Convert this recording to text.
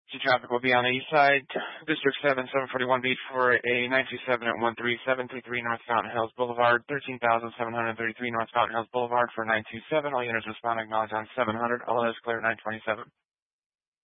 So traffic will be on the east side, District 7, 741 Beach for a 927 at 13733 North Fountain Hills Boulevard, 13,733 North Fountain Hills Boulevard for 927. All units respond, acknowledge on 700. All is clear, 927.